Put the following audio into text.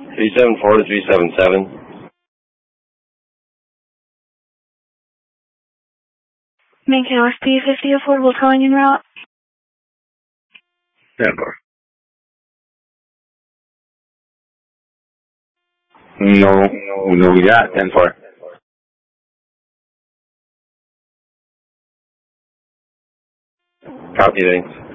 374 to 377. Main Tower P50 affordable towing en route. Denver. No, we got 10-4. Copy, thanks.